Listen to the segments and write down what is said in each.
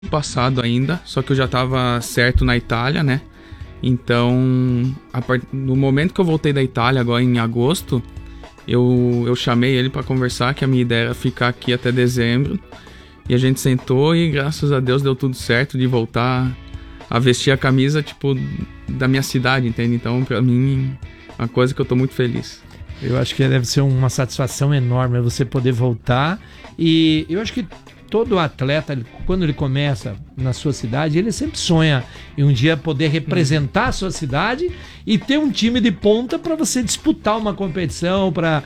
Passado ainda, só que eu já tava certo na Itália, né? Então, no momento que eu voltei da Itália, agora em agosto, eu chamei ele pra conversar, que a minha ideia era ficar aqui até dezembro. E a gente sentou e, graças a Deus, deu tudo certo de voltar a vestir a camisa, tipo, da minha cidade, entende? Então, pra mim, é uma coisa que eu tô muito feliz. Eu acho que deve ser uma satisfação enorme você poder voltar. E eu acho que todo atleta, quando ele começa na sua cidade, ele sempre sonha em um dia poder representar a sua cidade e ter um time de ponta para você disputar uma competição, para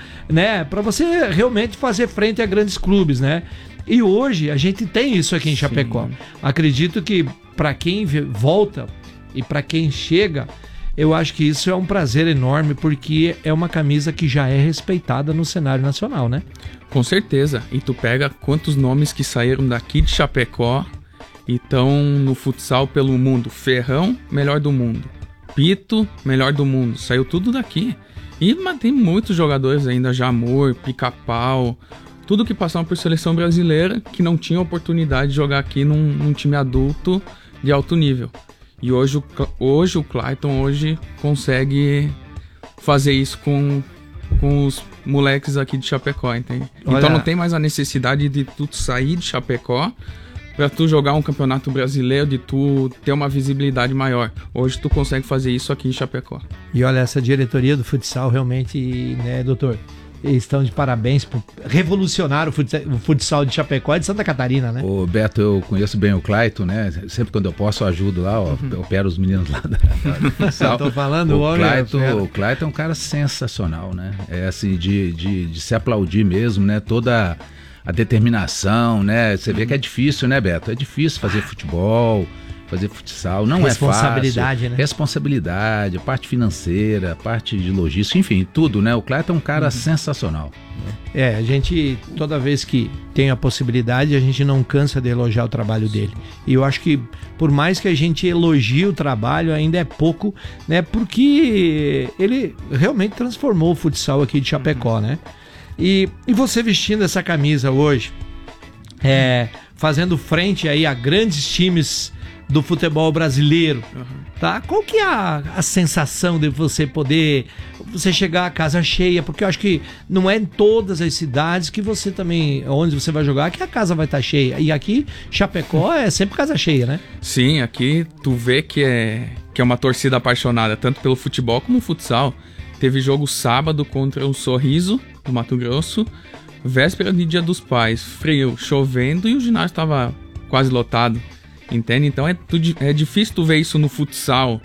você realmente fazer frente a grandes clubes, né? E hoje a gente tem isso aqui em Chapecó. Acredito que para quem volta e para quem chega, eu acho que isso é um prazer enorme, porque é uma camisa que já é respeitada no cenário nacional, né? Com certeza. E tu pega quantos nomes que saíram daqui de Chapecó e estão no futsal pelo mundo. Ferrão, melhor do mundo. Pito, melhor do mundo. Saiu tudo daqui. E tem muitos jogadores ainda, Jamor, Pica-Pau, tudo que passaram por seleção brasileira, que não tinham oportunidade de jogar aqui num time adulto de alto nível. E hoje o Clayton consegue fazer isso com os moleques aqui de Chapecó, entende? Olha... Então não tem mais a necessidade de tu sair de Chapecó pra tu jogar um campeonato brasileiro, de tu ter uma visibilidade maior. Hoje tu consegue fazer isso aqui em Chapecó. E olha, essa diretoria do futsal realmente, né, doutor? Estão de parabéns por revolucionar o futsal de Chapecó e de Santa Catarina, né? Ô Beto, eu conheço bem o Clayton, né? Sempre quando eu posso eu ajudo lá, eu opero os meninos lá da futsal. Tô falando, o Clayton é um cara sensacional, né? É assim, de se aplaudir mesmo, né? Toda a determinação, né? Você vê que é difícil, né, Beto? É difícil fazer futebol, fazer futsal, não é fácil. Responsabilidade, né? Responsabilidade, parte financeira, parte de logística, enfim, tudo, né? O Clayton é um cara sensacional. A gente, toda vez que tem a possibilidade, a gente não cansa de elogiar o trabalho dele. E eu acho que, por mais que a gente elogie o trabalho, ainda é pouco, né? Porque ele realmente transformou o futsal aqui de Chapecó, né? E você vestindo essa camisa hoje, fazendo frente aí a grandes times do futebol brasileiro, tá? Qual que é a sensação de você chegar a casa cheia? Porque eu acho que não é em todas as cidades que você também, onde você vai jogar, que a casa vai estar cheia. E aqui, Chapecó é sempre casa cheia, né? Sim, aqui tu vê que é uma torcida apaixonada, tanto pelo futebol como o futsal. Teve jogo sábado contra o Sorriso, do Mato Grosso, véspera de Dia dos Pais, frio, chovendo, e o ginásio estava quase lotado. Entende? Então é difícil tu ver isso no futsal.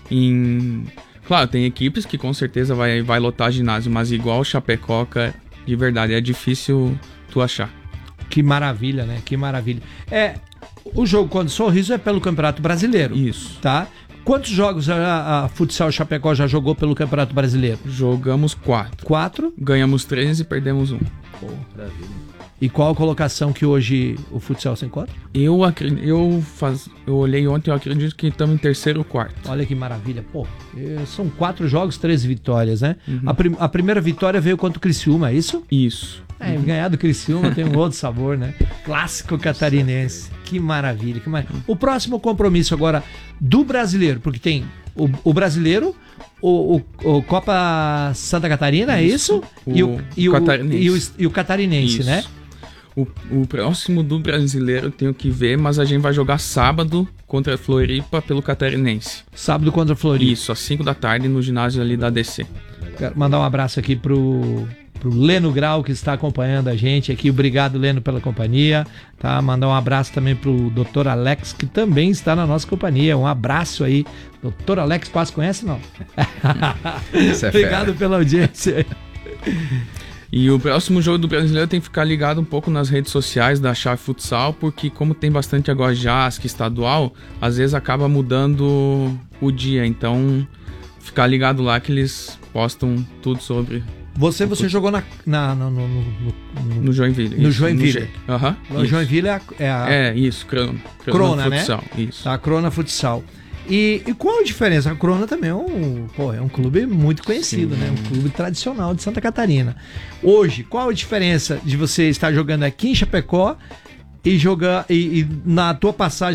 Claro, tem equipes que com certeza vai lotar ginásio, mas igual o Chapecó, de verdade, é difícil tu achar. Que maravilha, né? Que maravilha. O jogo contra o Sorriso é pelo Campeonato Brasileiro. Isso. Tá? Quantos jogos a Futsal Chapecó já jogou pelo Campeonato Brasileiro? Jogamos 4. 4? Ganhamos 3 e perdemos 1. Pô, maravilha. E qual a colocação que hoje o futsal se encontra? Eu olhei ontem, eu acredito que estamos em terceiro ou quarto. Olha que maravilha. Pô, são 4 jogos, 13 vitórias, né? A primeira vitória veio contra o Criciúma, é isso? Isso. Ganhar do Criciúma tem um outro sabor, né? Clássico catarinense. Que maravilha, que maravilha. O próximo compromisso agora do brasileiro, porque tem o brasileiro, o Copa Santa Catarina, é isso? E o catarinense, isso. Né? O próximo do brasileiro eu tenho que ver, mas a gente vai jogar sábado contra a Floripa pelo catarinense. Sábado contra a Floripa. Isso, às 5 da tarde no ginásio ali da DC. Quero mandar um abraço aqui pro Leno Grau, que está acompanhando a gente aqui. Obrigado, Leno, pela companhia. Tá? Mandar um abraço também pro Dr. Alex, que também está na nossa companhia. Um abraço aí. Dr. Alex Paz, conhece, não? Obrigado pela audiência. E o próximo jogo do brasileiro tem que ficar ligado um pouco nas redes sociais da Chave Futsal, porque como tem bastante agora JASC estadual, às vezes acaba mudando o dia. Então, ficar ligado lá que eles postam tudo sobre... Você jogou no Joinville. No Joinville. No Joinville isso, Crona, Futsal, né? Isso. Tá, Crona Futsal. E qual a diferença? A Crona também é um clube muito conhecido, sim, né? Um clube tradicional de Santa Catarina. Hoje, qual a diferença de você estar jogando aqui em Chapecó e jogar e na tua passagem